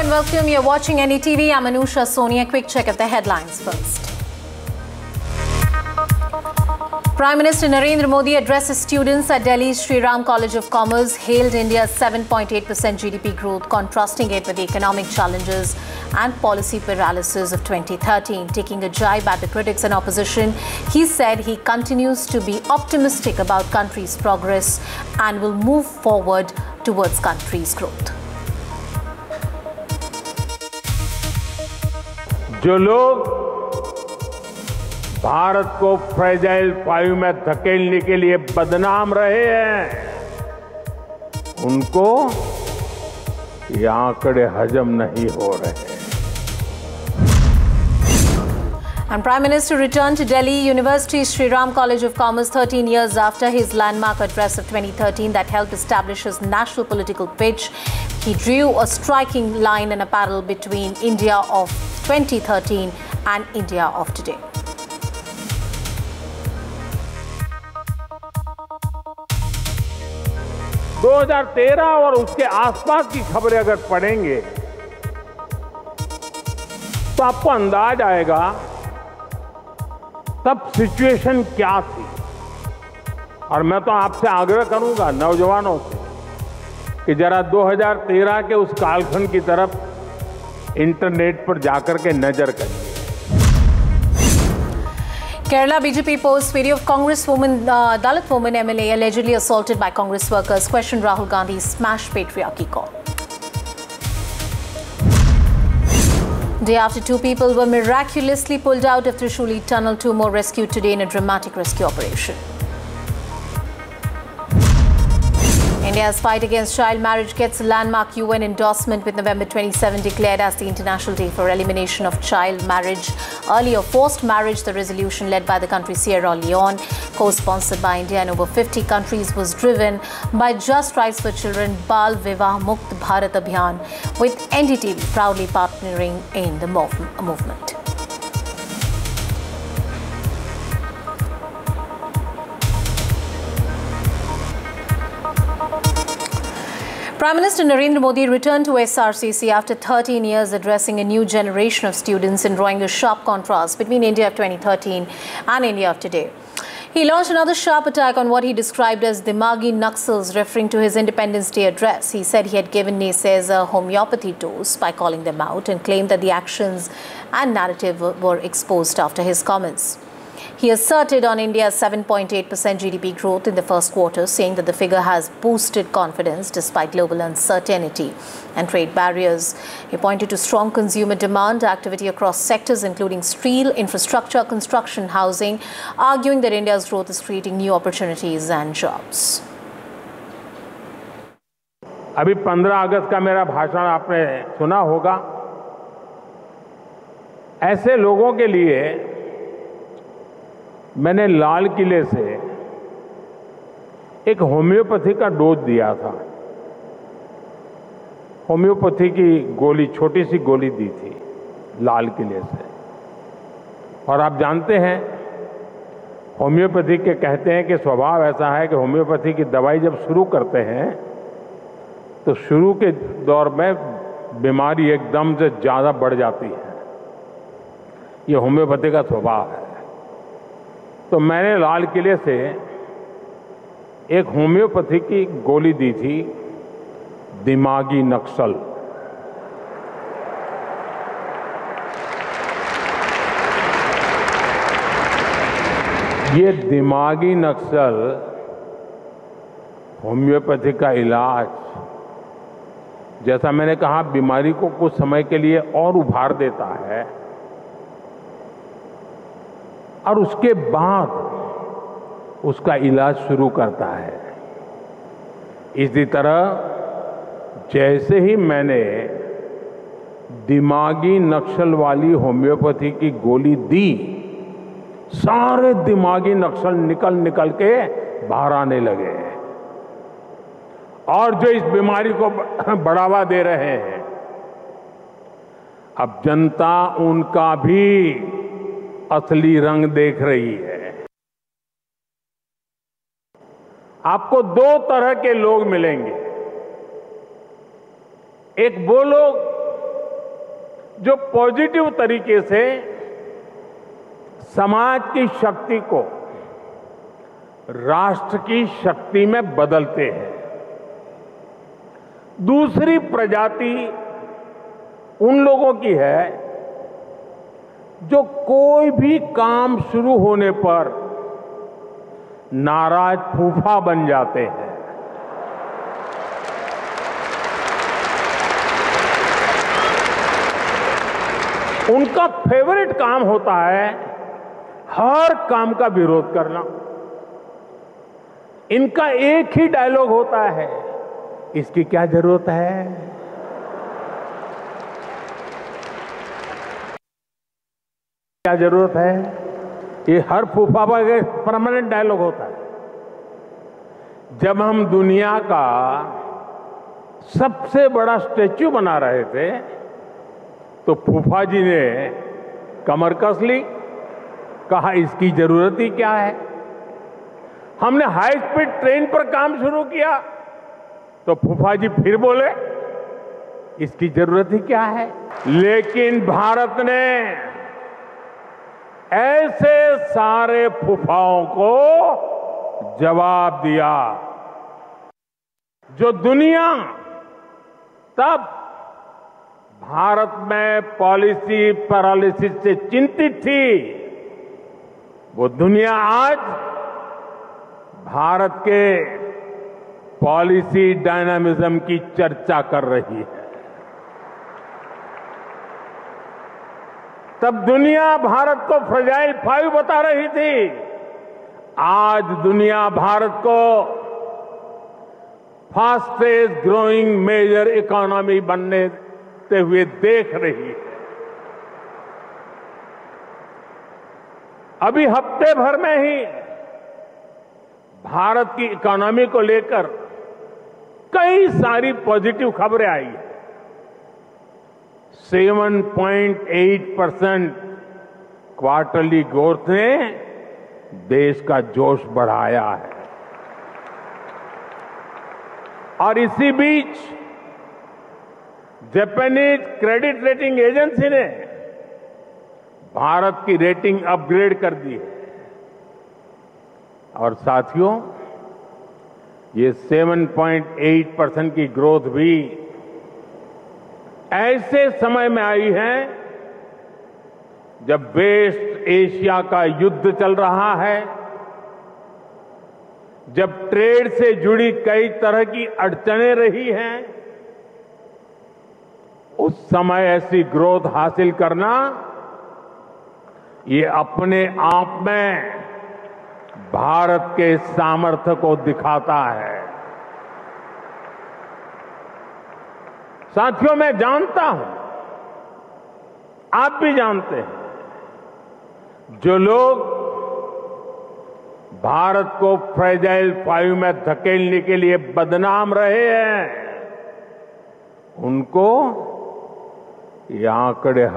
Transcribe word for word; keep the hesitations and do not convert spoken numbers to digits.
and welcome. You're watching N D T V. I'm Anusha Soni. A quick check of the headlines first. Prime Minister Narendra Modi addresses students at Delhi's Sri Ram College of Commerce, hailed India's seven point eight percent G D P growth, contrasting it with the economic challenges and policy paralysis of twenty thirteen. Taking a jibe at the critics and opposition, he said he continues to be optimistic about country's progress and will move forward towards country's growth. जो लोग भारत को fragile five में धकेलने के लिए बदनाम रहे हैं, उनको ये आंकड़े हजम नहीं हो रहे। And Prime Minister returned to Delhi University's Sri Ram College of Commerce thirteen years after his landmark address of twenty thirteen that helped establish his national political pitch. He drew a striking line in a parallel between India of twenty thirteen and India of today. दो हज़ार तेरह और उसके आसपास की खबरें अगर पढ़ेंगे तो आपको अंदाज आएगा तब सिचुएशन क्या थी। और मैं तो आपसे आग्रह करूंगा नौजवानों से कि जरा दो हज़ार तेरह के उस कालखंड की तरफ इंटरनेट पर जाकर के नजर करिए। Kerala B J P posts video of Congresswoman uh, Dalit woman M L A allegedly assaulted by Congress workers. Questioned Rahul Gandhi's smash patriarchy call. Day after two people were miraculously pulled out of Trishuli tunnel, two more rescued today in a dramatic rescue operation. India's fight against child marriage gets a landmark U N endorsement, with November twenty-seventh declared as the International Day for Elimination of Child Marriage. Earlier, forced marriage, the resolution led by the country Sierra Leone, co-sponsored by India and over fifty countries, was driven by Just Rights for Children Bal Vivah Mukt Bharat Abhiyan, with N D T V proudly partnering in the mov movement. Prime Minister Narendra Modi returned to S R C C after thirteen years, addressing a new generation of students and drawing a sharp contrast between India of twenty thirteen and India of today. He launched another sharp attack on what he described as Dimagi Naxals, referring to his Independence Day address. He said he had given naysayers a homeopathy dose by calling them out and claimed that the actions and narrative were exposed after his comments. He asserted on India's seven point eight percent G D P growth in the first quarter, saying that the figure has boosted confidence despite global uncertainty and trade barriers. He pointed to strong consumer demand activity across sectors including steel, infrastructure, construction, housing, arguing that India's growth is creating new opportunities and jobs. अभी पंद्रह अगस्त का मेरा भाषण आपने सुना होगा। ऐसे लोगों के लिए मैंने लाल किले से एक होम्योपैथी का डोज दिया था। होम्योपैथी की गोली, छोटी सी गोली दी थी लाल किले से। और आप जानते हैं होम्योपैथी के कहते हैं कि स्वभाव ऐसा है कि होम्योपैथी की दवाई जब शुरू करते हैं तो शुरू के दौर में बीमारी एकदम से ज़्यादा बढ़ जाती है। ये होम्योपैथी का स्वभाव है। तो मैंने लाल किले से एक होम्योपैथी की गोली दी थी, दिमागी नक्सल। ये दिमागी नक्सल होम्योपैथी का इलाज, जैसा मैंने कहा, बीमारी को कुछ समय के लिए और उभार देता है और उसके बाद उसका इलाज शुरू करता है। इसी तरह जैसे ही मैंने दिमागी नक्सल वाली होम्योपैथी की गोली दी, सारे दिमागी नक्सल निकल निकल के बाहर आने लगे। और जो इस बीमारी को बढ़ावा दे रहे हैं, अब जनता उनका भी असली रंग देख रही है। आपको दो तरह के लोग मिलेंगे। एक वो लोग जो पॉजिटिव तरीके से समाज की शक्ति को राष्ट्र की शक्ति में बदलते हैं। दूसरी प्रजाति उन लोगों की है जो कोई भी काम शुरू होने पर नाराज फूफा बन जाते हैं। उनका फेवरेट काम होता है हर काम का विरोध करना। इनका एक ही डायलॉग होता है, इसकी क्या जरूरत है। क्या जरूरत है, ये हर फूफा का परमानेंट डायलॉग होता है। जब हम दुनिया का सबसे बड़ा स्टैच्यू बना रहे थे तो फूफा जी ने कमर कस ली, कहा इसकी जरूरत ही क्या है। हमने हाई स्पीड ट्रेन पर काम शुरू किया तो फूफा जी फिर बोले इसकी जरूरत ही क्या है। लेकिन भारत ने ऐसे सारे फूफाओं को जवाब दिया जो दुनिया तब भारत में पॉलिसी पैरालिसिस से चिंतित थी, वो दुनिया आज भारत के पॉलिसी डायनामिज्म की चर्चा कर रही है। तब दुनिया भारत को फ्रेजाइल फाइव बता रही थी, आज दुनिया भारत को फास्टेस्ट ग्रोइंग मेजर इकोनॉमी बनने हुए देख रही है। अभी हफ्ते भर में ही भारत की इकोनॉमी को लेकर कई सारी पॉजिटिव खबरें आई है। सात पॉइंट आठ परसेंट क्वार्टरली ग्रोथ ने देश का जोश बढ़ाया है। और इसी बीच जापानीज क्रेडिट रेटिंग एजेंसी ने भारत की रेटिंग अपग्रेड कर दी है। और साथियों, ये सात पॉइंट आठ परसेंट की ग्रोथ भी ऐसे समय में आई है जब वेस्ट एशिया का युद्ध चल रहा है, जब ट्रेड से जुड़ी कई तरह की अड़चनें रही हैं। उस समय ऐसी ग्रोथ हासिल करना ये अपने आप में भारत के सामर्थ्य को दिखाता है। साथियों, मैं जानता हूं, आप भी जानते हैं, जो लोग भारत को फ्रेजाइल फाइव में धकेलने के लिए बदनाम रहे हैं, उनको ये आंकड़े